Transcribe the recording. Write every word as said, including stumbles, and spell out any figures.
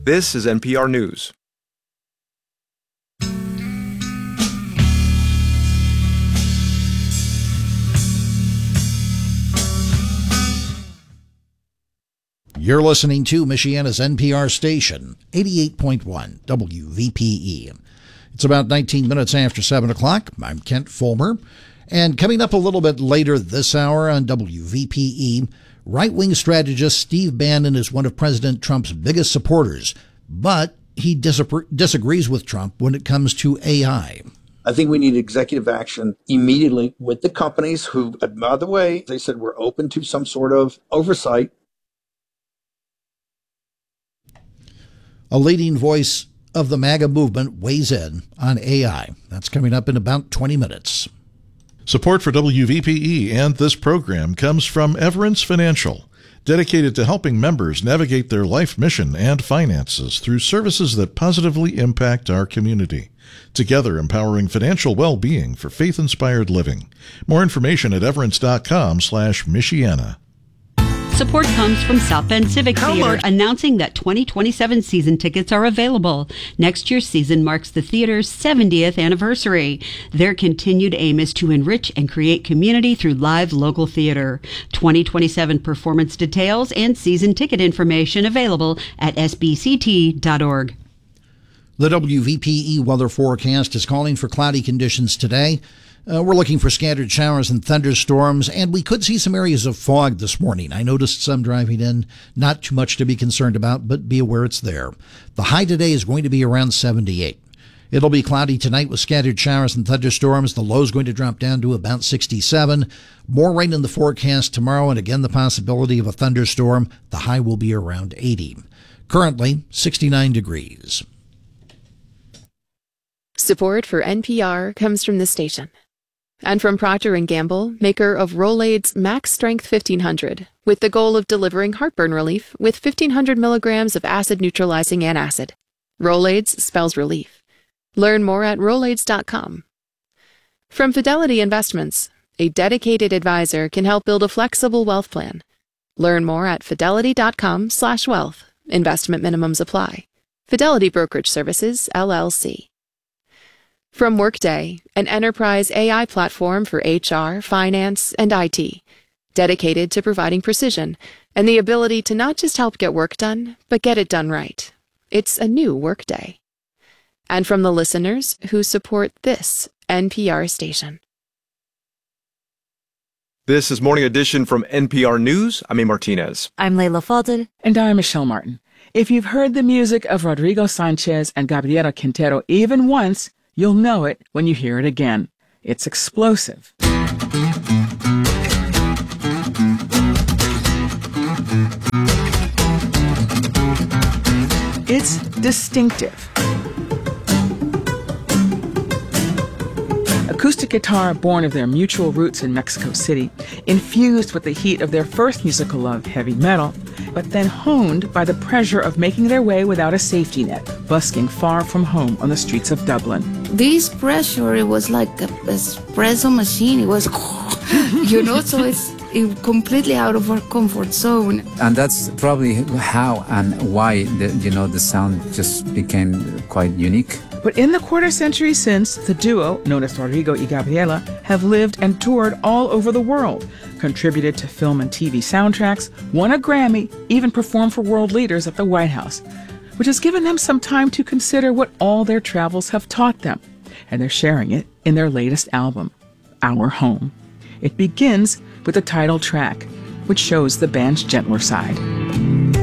This is N P R News. You're listening to Michiana's N P R station, eighty-eight point one W V P E. It's about nineteen minutes after seven o'clock. I'm Kent Fulmer. And coming up a little bit later this hour on W V P E, right-wing strategist Steve Bannon is one of President Trump's biggest supporters, but he dis- disagrees with Trump when it comes to A I. I think we need executive action immediately with the companies who, by the way, they said we're open to some sort of oversight. A leading voice of the MAGA movement weighs in on A I. That's coming up in about twenty minutes. Support for W V P E and this program comes from Everence Financial, dedicated to helping members navigate their life mission and finances through services that positively impact our community. Together, empowering financial well-being for faith-inspired living. More information at everence.com slash Michiana. Support comes from South Bend Civic How Theater, much? announcing that twenty twenty-seven season tickets are available. Next year's season marks the theater's seventieth anniversary. Their continued aim is to enrich and create community through live local theater. twenty twenty-seven performance details and season ticket information available at s b c t dot org. The W V P E weather forecast is calling for cloudy conditions today. Uh, we're looking for scattered showers and thunderstorms, and we could see some areas of fog this morning. I noticed some driving in. Not too much to be concerned about, but be aware it's there. The high today is going to be around seventy-eight. It'll be cloudy tonight with scattered showers and thunderstorms. The low is going to drop down to about sixty-seven. More rain in the forecast tomorrow, and again the possibility of a thunderstorm. The high will be around eighty. Currently, sixty-nine degrees. Support for N P R comes from this station. And from Procter and Gamble, maker of Rolaids Max Strength fifteen hundred, with the goal of delivering heartburn relief with fifteen hundred milligrams of acid-neutralizing antacid. Rolaids spells relief. Learn more at rolaids dot com. From Fidelity Investments, a dedicated advisor can help build a flexible wealth plan. Learn more at fidelity dot com slash wealth. Investment minimums apply. Fidelity Brokerage Services, L L C. From Workday, an enterprise A I platform for H R, finance, and I T, dedicated to providing precision and the ability to not just help get work done, but get it done right. It's a new Workday. And from the listeners who support this N P R station. This is Morning Edition from N P R News. I'm A. Martinez. I'm Leila Fadel. And I'm Michelle Martin. If you've heard the music of Rodrigo Sanchez and Gabriela Quintero even once, you'll know it when you hear it again. It's explosive. It's distinctive. Acoustic guitar born of their mutual roots in Mexico City, infused with the heat of their first musical love, heavy metal, but then honed by the pressure of making their way without a safety net, busking far from home on the streets of Dublin. This pressure, it was like an espresso machine. It was, you know, so it's it completely out of our comfort zone. And that's probably how and why, the, you know, the sound just became quite unique. But in the quarter century since, the duo, known as Rodrigo y Gabriela, have lived and toured all over the world, contributed to film and T V soundtracks, won a Grammy, even performed for world leaders at the White House, which has given them some time to consider what all their travels have taught them. And they're sharing it in their latest album, Our Home. It begins with the title track, which shows the band's gentler side.